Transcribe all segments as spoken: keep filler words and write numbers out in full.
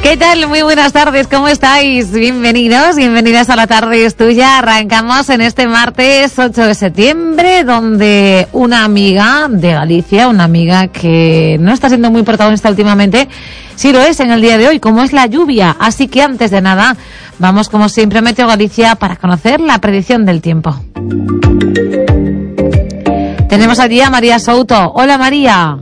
¿Qué tal? Muy buenas tardes, ¿cómo estáis? Bienvenidos, bienvenidas a La Tarde es Tuya. Arrancamos en este martes ocho de septiembre, donde una amiga de Galicia, una amiga que no está siendo muy protagonista últimamente, sí lo es en el día de hoy, como es la lluvia. Así que antes de nada, vamos como siempre a Meteo Galicia para conocer la predicción del tiempo. Tenemos allí a María Souto. Hola, María.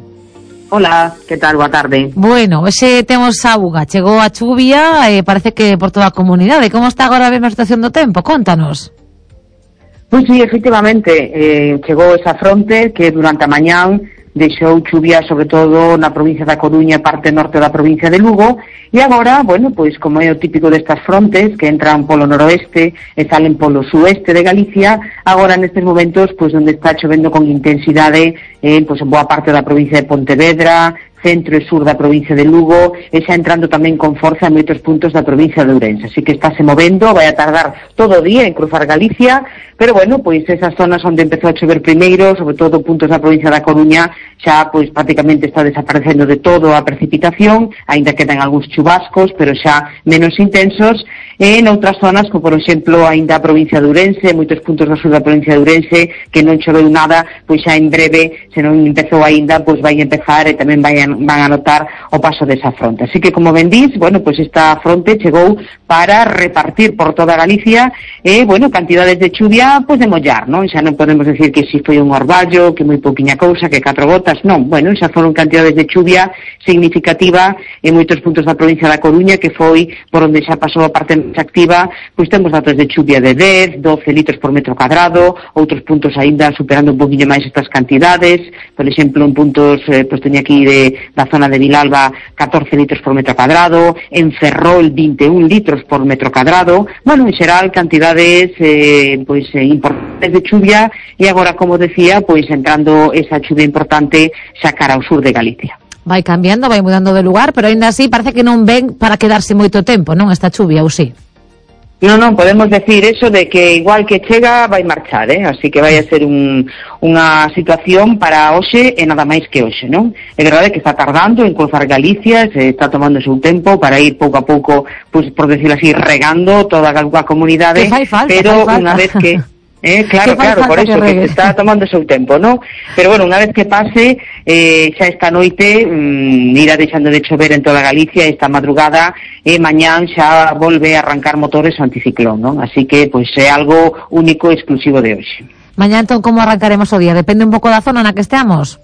Hola, que tal? Boa tarde. Bueno, ese temos auga, chegou a chuvia, eh, parece que por toda a comunidade. Como está agora a mesma situación do tempo? Contanos. Pois sí, efectivamente, eh, chegou esa fronte que durante a mañán deixou chuvia sobre todo na provincia da Coruña, parte norte da provincia de Lugo, e agora, bueno, pois como é o típico destas frontes que entran polo noroeste e salen polo sueste de Galicia, agora nestes momentos, pois onde está chovendo con intensidade, eh, pois en boa parte da provincia de Pontevedra, centro e sur da provincia de Lugo, e xa entrando tamén con forza en moitos puntos da provincia de Ourense. Así que está se movendo, vai a tardar todo o día en cruzar Galicia, pero bueno, pois esas zonas onde empezou a chover primeiro, sobre todo puntos da provincia da Coruña, xa pois prácticamente está desaparecendo de todo a precipitación, aínda quedan algúns chubascos, pero xa menos intensos, e en outras zonas, como por exemplo aínda a provincia de Ourense, moitos puntos do sur da provincia de Ourense, que non choveu nada, pois xa en breve, se non empezou aínda, pois vai empezar e tamén vai a van a notar o paso desa fronte. Así que, como ben dís, bueno, pois esta fronte chegou para repartir por toda Galicia e, bueno, cantidades de chuvia, pois de mollar, non? Xa non podemos decir que si foi un orballo, que moi pouquiña cousa, que catro gotas, non. Bueno, xa foron cantidades de chuvia significativa en moitos puntos da provincia da Coruña, que foi por onde xa pasou a parte máis activa, pois temos datos de chuvia de dez, doce litros por metro cadrado, outros puntos aínda superando un poquinho máis estas cantidades, por exemplo, en puntos, eh, pois teña aquí de da zona de Vilalba catorce litros por metro cadrado, en Ferrol vinte e un litros por metro cadrado, bueno, en xeral cantidades eh, pois eh, importantes de chuvia e agora, como decía, pois entrando esa chuvia importante xa cara ao sur de Galicia. Vai cambiando, vai mudando de lugar, pero ainda así parece que non ven para quedarse moito tempo, non, esta chuvia, ou si? Non, non, podemos decir eso de que igual que chega vai marchar, eh? Así que vai a ser un, unha situación para hoxe e nada máis que hoxe, non? É verdade que está tardando en cruzar Galicia, se está tomando o seu tempo para ir pouco a pouco, pues, por decirlo así, regando toda a comunidade, falta, pero unha vez que... Eh, claro, claro, por eso, que, que está tomando o seu tempo, ¿no? Pero bueno, unha vez que pase, eh, xa esta noite mmm, irá deixando de chover en toda Galicia, esta madrugada, e eh, mañán xa volve a arrancar motores o anticiclón, ¿no? Así que, pois, pues, é algo único e exclusivo de hoxe. Mañán, entón, como arrancaremos o día? Depende un pouco da zona na que esteamos?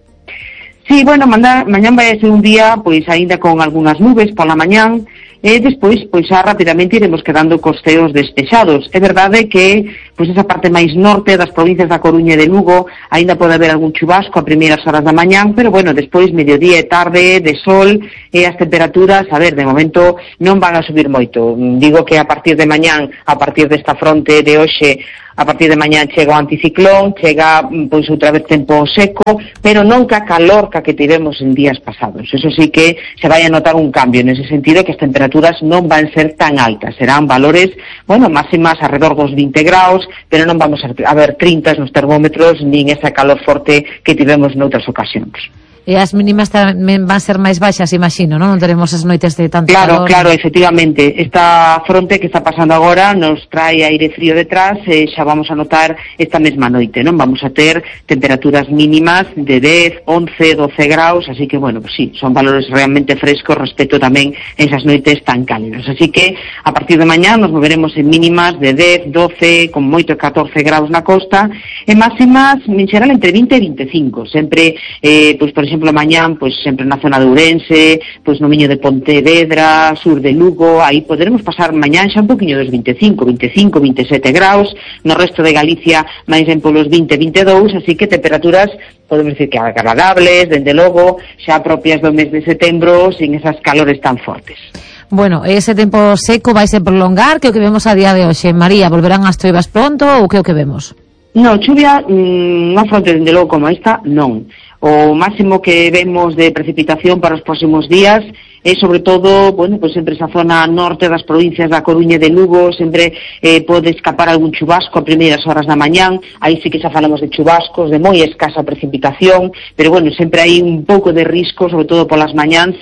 Sí, bueno, manda, mañán vai a ser un día, pois, aínda con algunhas nubes pola mañán, e despois, pois, xa rapidamente iremos quedando costeos despexados. É verdade que, pois, esa parte máis norte das provincias da Coruña e de Lugo aínda pode haber algún chubasco a primeiras horas da mañán, pero, bueno, despois, mediodía e tarde, de sol, e as temperaturas, a ver, de momento, non van a subir moito. Digo que a partir de mañán, a partir desta fronte de hoxe, a partir de mañán chega o anticiclón, chega, pois, outra vez tempo seco, pero non ca calor ca que tivemos en días pasados. Eso sí que se vai a notar un cambio, nese sentido que as temperaturas non van ser tan altas, serán valores, bueno, máximas alrededor dos vinte graus, pero non vamos a ver trinta nos termómetros, nin esa calor forte que tivemos noutras ocasións. E as mínimas tamén van ser máis baixas, imagino, non? Non teremos as noites de tanto claro, calor. Claro, claro, efectivamente. Esta fronte que está pasando agora nos trae aire frío detrás e xa vamos a notar esta mesma noite, non? Vamos a ter temperaturas mínimas de dez, once, doce graus, así que, bueno, pues sí, son valores realmente frescos respecto tamén a esas noites tan cálidas. Así que, a partir de mañá nos moveremos en mínimas de dez, doce, con moito catorce graus na costa, e máximas, en xeral, entre vinte e veinticinco. Sempre, eh, pues, por exemplo, exemplo, mañán, pois sempre na zona de Ourense, pois no miño de Pontevedra, sur de Lugo, aí poderemos pasar mañán xa un poquinho dos veinticinco, veinticinco, veintisiete graus, no resto de Galicia máis en polos vinte, veintidós, así que temperaturas podemos decir que agradables, dende logo, xa propias do mes de setembro, sin esas calores tan fortes. Bueno, ese tempo seco vai se prolongar, que o que vemos a día de hoxe, María, volverán as choivas pronto ou que o que vemos? No, chuvia, mmm, unha fronte dende logo como esta, non. O máximo que vemos de precipitación para os próximos días é sobre todo, bueno, pues sempre esa zona norte das provincias da Coruña e de Lugo, sempre eh, pode escapar algún chubasco a primeiras horas da mañán, aí sí que xa falamos de chubascos, de moi escasa precipitación, pero bueno, sempre hai un pouco de risco, sobre todo polas mañáns,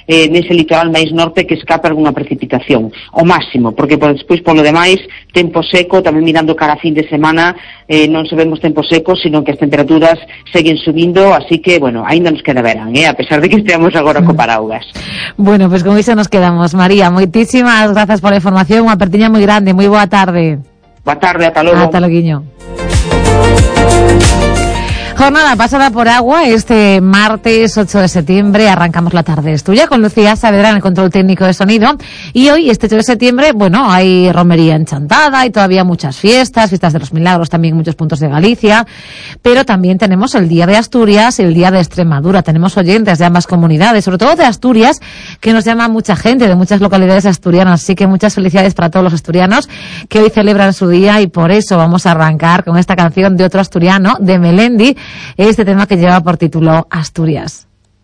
eh, nese litoral máis norte que escapa algunha precipitación, o máximo, porque por despois polo demais tempo seco, tamén mirando cara a fin de semana eh, non se vemos tempo seco, sino que as temperaturas seguen subindo, así que, bueno, aínda nos queda verán, eh, a pesar de que esteamos agora co paraugas. Bueno, pues con iso nos quedamos. María, moitísimas grazas pola información, unha apertiña moi grande, moi boa tarde. Boa tarde, ata logo. Ata loguiño. Jornada pasada por agua este martes ocho de septiembre. Arrancamos la tarde estudia con Lucía Saavedra en el control técnico de sonido. Y hoy, este ocho de septiembre, bueno, hay romería enchantada y todavía muchas fiestas, fiestas de los milagros también en muchos puntos de Galicia. Pero también tenemos el Día de Asturias y el Día de Extremadura. Tenemos oyentes de ambas comunidades, sobre todo de Asturias, que nos llama mucha gente de muchas localidades asturianas. Así que muchas felicidades para todos los asturianos que hoy celebran su día, y por eso vamos a arrancar con esta canción de otro asturiano, de Melendi, este tema que lleva por título Asturias.